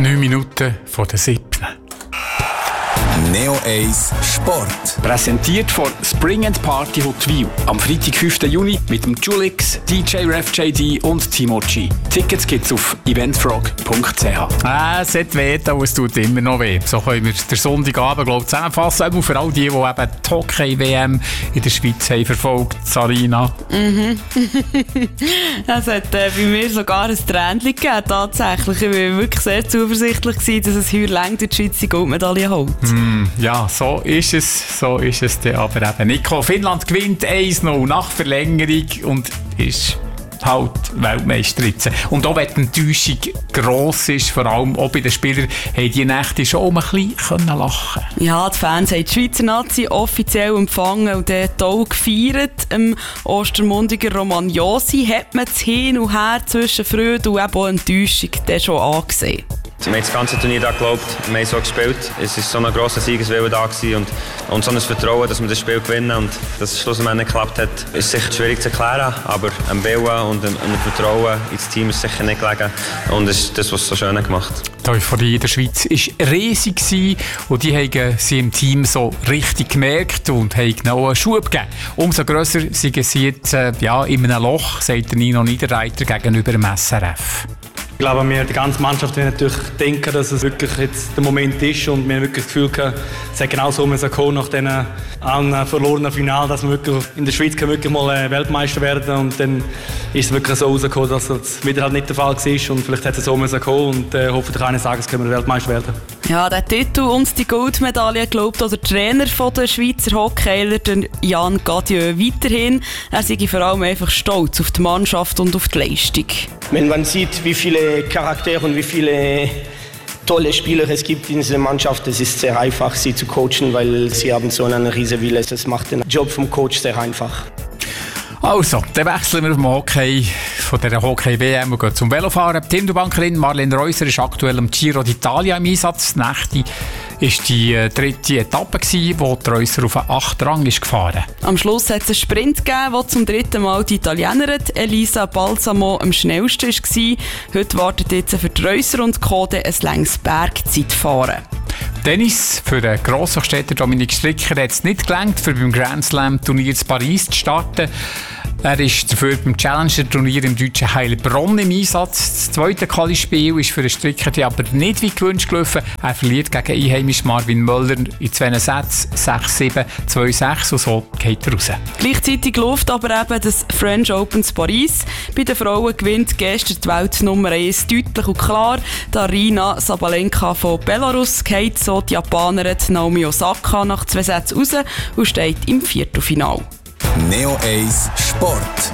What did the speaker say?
9 Minuten vor der 7. Neo 1 Sport. Präsentiert von Spring & Party Huttwil. Am Freitag, 5. Juni mit dem Julix, DJ Ref JD und Timo G. Tickets gibt's auf eventfrog.ch. Es hat weh, aber es tut immer noch weh. So können wir den Sonntagabend zusammenfassen. Auch für all die eben die Hockey-WM in der Schweiz haben verfolgt. Sarina. Es hat bei mir sogar ein Tränchen gegeben, tatsächlich. Ich war wirklich sehr zuversichtlich, dass es heute lang durch die Schweiz die Goldmedaille holt. Ja, so ist es dann aber eben nicht. Finnland gewinnt 1-0 nach Verlängerung und ist halt Weltmeisterin. Und auch wenn die Enttäuschung gross ist, vor allem auch bei den Spielern, haben die Nächte schon ein bisschen lachen können. Ja, die Fans haben die Schweizer Nazi offiziell empfangen und dort auch gefeiert. Im Ostermundiger Romagnosi hat man das Hin und Her zwischen Freude und eben auch Enttäuschung schon angesehen. Wir haben das ganze Turnier da geglaubt, wir haben so gespielt. Es war so ein grosser Siegeswille da und so ein Vertrauen, dass wir das Spiel gewinnen und dass es schlussendlich nicht geklappt hat, ist sicher schwierig zu erklären, aber ein Willen und ein Vertrauen ins Team ist sicher nicht gelegen und das ist das, was es so schön gemacht hat. Die Euphorie in der Schweiz war riesig und die haben sie im Team so richtig gemerkt und haben noch einen Schub gegeben. Umso grösser sind sie jetzt in einem Loch, sagt Nino Niederreiter gegenüber dem SRF. Ich glaube, die ganze Mannschaft will natürlich denken, dass es wirklich jetzt der Moment ist und wir haben wirklich das Gefühl gehabt, es hat genau so kommen nach diesen verlorenen Finale, dass wir wirklich in der Schweiz wirklich mal Weltmeister werden und dann ist es wirklich so rausgekommen, dass das wieder halt nicht der Fall war und vielleicht hätte es so kommen und hoffentlich eines Tages können wir Weltmeister werden. Ja, der Titel und die Goldmedaille glaubt auch der Trainer der Schweizer Hockeyler, Jan Gadieu, weiterhin. Er sei vor allem einfach stolz auf die Mannschaft und auf die Leistung. Wenn man sieht, wie viele Charaktere und wie viele tolle Spieler es gibt in dieser Mannschaft, es ist sehr einfach, sie zu coachen, weil sie haben so einen riesen Wille. Das macht den Job vom Coach sehr einfach. Also, dann wechseln wir vom Hockey, von dieser Hockey-WM und gehen zum Velofahren. Die Hindu-Bankerin Marlene Reusser ist aktuell am Giro d'Italia im Einsatz. Die Nächte war die dritte Etappe, wo die Reusser auf den 8. Rang ist gefahren. Am Schluss hat es einen Sprint gegeben, wo zum dritten Mal die Italienerin Elisa Balsamo am schnellsten war. Heute wartet jetzt für die Reusser und Code ein längeres Bergzeitfahren. Tennis für den Grosshochstädter Dominik Stricker hat es nicht gelangt, für beim Grand Slam Turnier in Paris zu starten. Er ist dafür beim Challenger-Turnier im deutschen Heilbronn im Einsatz. Das zweite Quali-Spiel ist für den Stricker aber nicht wie gewünscht gelaufen. Er verliert gegen Einheimisch Marvin Möller in 2 Sätzen 6-7, 2-6 und so geht er raus. Gleichzeitig läuft aber eben das French Open in Paris. Bei den Frauen gewinnt gestern die Weltnummer 1 deutlich und klar. Arina Sabalenka von Belarus geht so die Japanerin Naomi Osaka nach 2 Sätzen raus und steht im Viertelfinale. Neo 1 Sport.